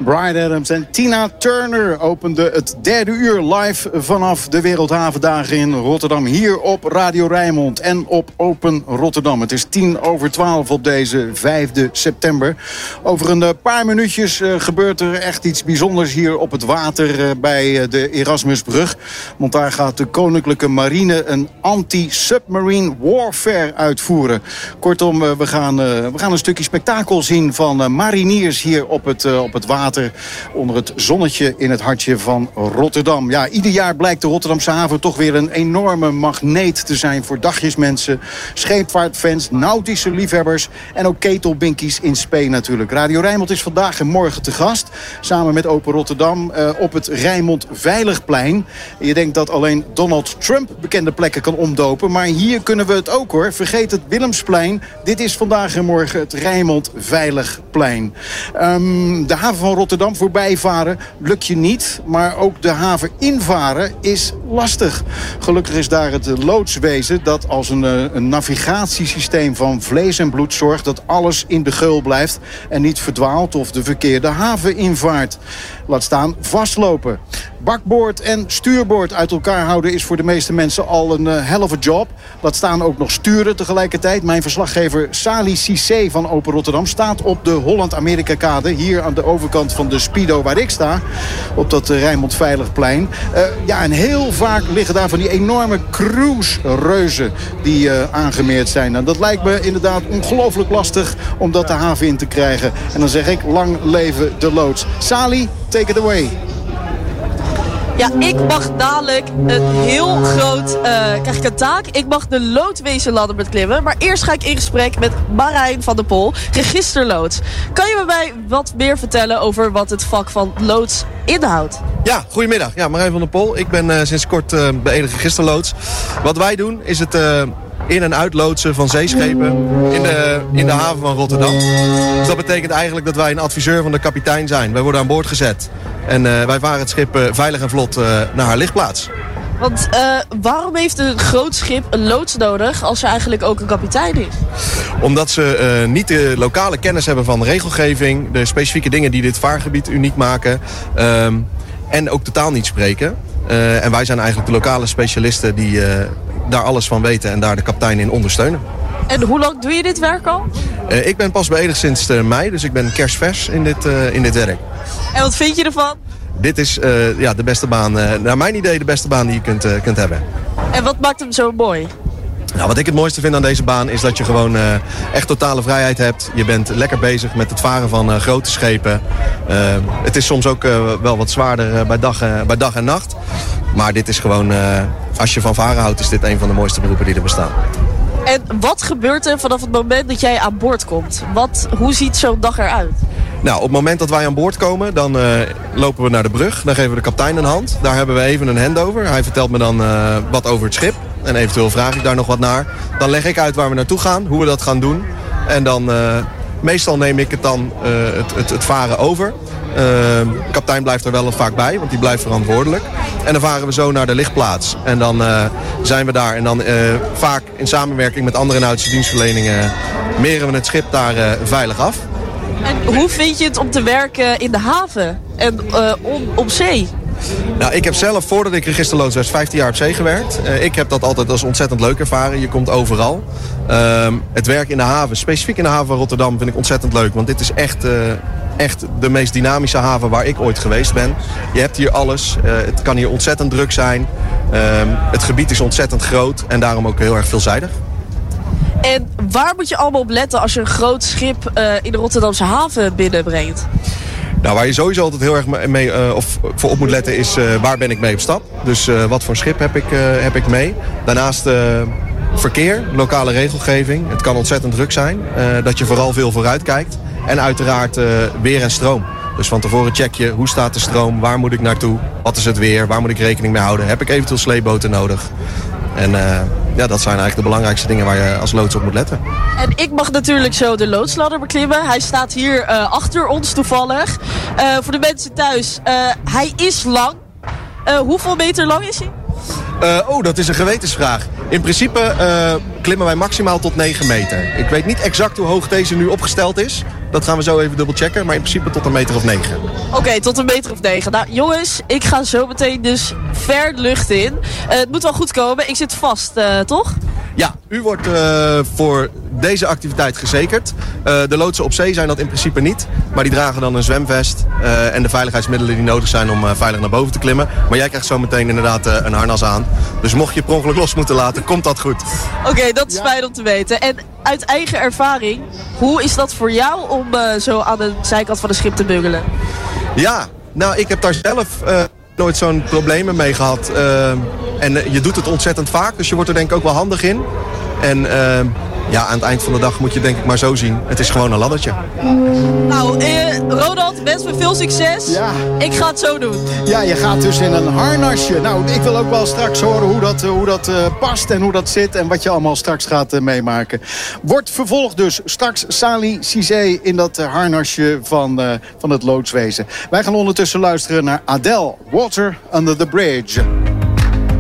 Bryan Adams en Tina Turner openden het derde uur live vanaf de Wereldhavendagen in Rotterdam. Hier op Radio Rijnmond en op Open Rotterdam. Het is 11:10 op deze 5e september. Over een paar minuutjes gebeurt er echt iets bijzonders hier op het water bij de Erasmusbrug. Want daar gaat de Koninklijke Marine een anti-submarine warfare uitvoeren. Kortom, we gaan een stukje spektakel zien van mariniers hier op het water. Onder het zonnetje in het hartje van Rotterdam. Ja, ieder jaar blijkt de Rotterdamse haven toch weer een enorme magneet te zijn voor dagjesmensen, scheepvaartfans, nautische liefhebbers en ook ketelbinkies in spe natuurlijk. Radio Rijnmond is vandaag en morgen te gast. Samen met Open Rotterdam op het Rijnmond Veiligplein. Je denkt dat alleen Donald Trump bekende plekken kan omdopen. Maar hier kunnen we het ook hoor. Vergeet het Willemsplein. Dit is vandaag en morgen het Rijnmond Veiligplein. De haven van Rotterdam voorbij varen lukt je niet. Maar ook de haven invaren is lastig. Gelukkig is daar het loodswezen dat als een navigatiesysteem van vlees en bloed zorgt dat alles in de geul blijft en niet verdwaalt of de verkeerde haven invaart. Laat staan vastlopen. Bakboord en stuurboord uit elkaar houden is voor de meeste mensen al een hell of a job. Laat staan ook nog sturen tegelijkertijd. Mijn verslaggever Sali Cissé van Open Rotterdam staat op de Holland-Amerika-kade. Hier aan de overkant van de Spido waar ik sta. Op dat Rijnmond Veiligplein. En heel vaak liggen daar van die enorme cruise-reuzen die aangemeerd zijn. En dat lijkt me inderdaad ongelooflijk lastig om dat de haven in te krijgen. En dan zeg ik, lang leven de loods. Sali, take it away. Ja, ik mag dadelijk een heel groot, krijg ik een taak. Ik mag de loodwezenladder beklimmen. Maar eerst ga ik in gesprek met Marijn van der Pol, registerloods. Kan je mij wat meer vertellen over wat het vak van loods inhoudt? Ja, goedemiddag. Ja, Marijn van der Pol. Ik ben sinds kort beëdigd registerloods. Wat wij doen is het in- en uitloodsen van zeeschepen in de haven van Rotterdam. Dus dat betekent eigenlijk dat wij een adviseur van de kapitein zijn. Wij worden aan boord gezet. En wij varen het schip veilig en vlot naar haar ligplaats. Want waarom heeft een groot schip een loods nodig als er eigenlijk ook een kapitein is? Omdat ze niet de lokale kennis hebben van regelgeving, de specifieke dingen die dit vaargebied uniek maken en ook totaal niet spreken. En wij zijn eigenlijk de lokale specialisten die daar alles van weten en daar de kapitein in ondersteunen. En hoe lang doe je dit werk al? Ik ben pas beëdigd sinds mei, dus ik ben kerstvers in dit werk. En wat vind je ervan? Dit is de beste baan, naar mijn idee de beste baan die je kunt hebben. En wat maakt hem zo mooi? Nou, wat ik het mooiste vind aan deze baan is dat je gewoon echt totale vrijheid hebt. Je bent lekker bezig met het varen van grote schepen. Het is soms ook wel wat zwaarder bij dag en nacht. Maar dit is gewoon, als je van varen houdt, is dit een van de mooiste beroepen die er bestaan. En wat gebeurt er vanaf het moment dat jij aan boord komt? Hoe ziet zo'n dag eruit? Nou, op het moment dat wij aan boord komen, dan lopen we naar de brug. Dan geven we de kapitein een hand. Daar hebben we even een handover. Hij vertelt me dan wat over het schip. En eventueel vraag ik daar nog wat naar. Dan leg ik uit waar we naartoe gaan, hoe we dat gaan doen. En dan meestal neem ik het dan het varen over. De kapitein blijft er wel vaak bij, want die blijft verantwoordelijk. En dan varen we zo naar de ligplaats. En dan zijn we daar. En dan vaak in samenwerking met andere nautische dienstverleningen meren we het schip daar veilig af. En hoe vind je het om te werken in de haven en op zee? Nou, ik heb zelf, voordat ik registerloods was, 15 jaar op zee gewerkt. Ik heb dat altijd als ontzettend leuk ervaren. Je komt overal. Het werk in de haven, specifiek in de haven van Rotterdam, vind ik ontzettend leuk. Want dit is echt de meest dynamische haven waar ik ooit geweest ben. Je hebt hier alles. Het kan hier ontzettend druk zijn. Het gebied is ontzettend groot en daarom ook heel erg veelzijdig. En waar moet je allemaal op letten als je een groot schip in de Rotterdamse haven binnenbrengt? Nou, waar je sowieso altijd heel erg voor op moet letten is waar ben ik mee op stap. Dus wat voor schip heb ik mee. Daarnaast verkeer, lokale regelgeving. Het kan ontzettend druk zijn. Dat je vooral veel vooruit kijkt. En uiteraard weer en stroom. Dus van tevoren check je hoe staat de stroom, waar moet ik naartoe, wat is het weer, waar moet ik rekening mee houden. Heb ik eventueel sleepboten nodig? En dat zijn eigenlijk de belangrijkste dingen waar je als loods op moet letten. En ik mag natuurlijk zo de loodsladder beklimmen. Hij staat hier achter ons toevallig. Voor de mensen thuis, hij is lang. Hoeveel meter lang is hij? Dat is een gewetensvraag. In principe klimmen wij maximaal tot 9 meter. Ik weet niet exact hoe hoog deze nu opgesteld is. Dat gaan we zo even dubbel checken. Maar in principe tot 1 meter of 9. Oké, tot 1 meter of 9. Nou jongens, ik ga zo meteen dus ver de lucht in. Het moet wel goed komen. Ik zit vast, toch? Ja, u wordt voor deze activiteit gezekerd. De loodsen op zee zijn dat in principe niet. Maar die dragen dan een zwemvest en de veiligheidsmiddelen die nodig zijn om veilig naar boven te klimmen. Maar jij krijgt zo meteen inderdaad een harnas aan. Dus mocht je per ongeluk los moeten laten, komt dat goed. Oké, dat is fijn om te weten. En uit eigen ervaring, hoe is dat voor jou om zo aan de zijkant van de schip te bungelen? Ja, nou ik heb daar zelf nooit zo'n problemen mee gehad. En je doet het ontzettend vaak, dus je wordt er denk ik ook wel handig in. En aan het eind van de dag moet je denk ik maar zo zien. Het is gewoon een laddertje. Nou, Ronald, wens me veel succes. Ja. Ik ga het zo doen. Ja, je gaat dus in een harnasje. Nou, ik wil ook wel straks horen hoe dat past en hoe dat zit. En wat je allemaal straks gaat meemaken. Wordt vervolgd dus straks Sally Cizé in dat harnasje van het loodswezen. Wij gaan ondertussen luisteren naar Adele, Water Under the Bridge.